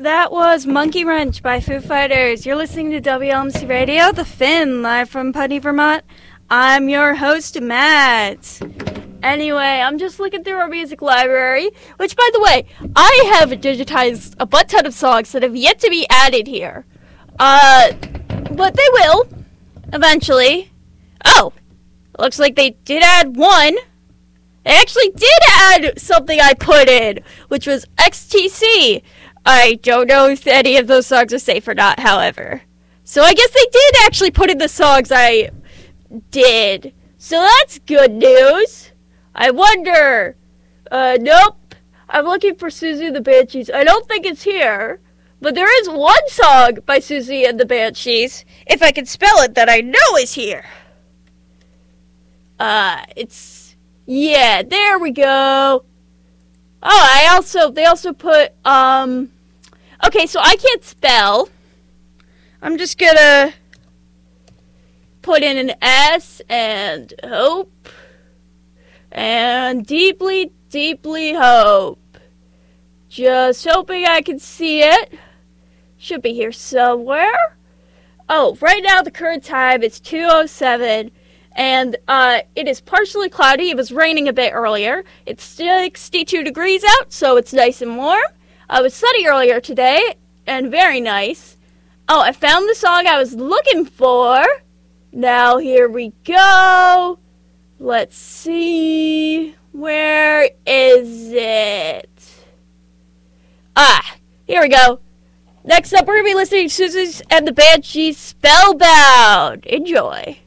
that was Monkey Wrench by Foo Fighters. You're listening to WLMC Radio, The Finn, live from Putney, Vermont. I'm your host, Matt. Anyway, I'm just looking through our music library, which, by the way, I have digitized a butt ton of songs that have yet to be added here. But they will, eventually. Oh, looks like they did add one. They actually did add something I put in, which was XTC. I don't know if any of those songs are safe or not, however. So I guess they did actually put in the songs I did. So that's good news. I wonder. Nope. I'm looking for Susie the Banshees. I don't think it's here. But there is one song by Susie and the Banshees, if I can spell it, that I know is here. Yeah, there we go. Oh, they also put, okay, so I can't spell. I'm just gonna put in an S and hope. And deeply, deeply hope. Just hoping I can see it. Should be here somewhere. Oh, right now the current time is 2:07. And it is partially cloudy. It was raining a bit earlier. It's 62 degrees out, so it's nice and warm. It was sunny earlier today, and very nice. Oh, I found the song I was looking for. Now, here we go. Let's see. Where is it? Here we go. Next up, we're going to be listening to Susie and the Banshees Spellbound. Enjoy.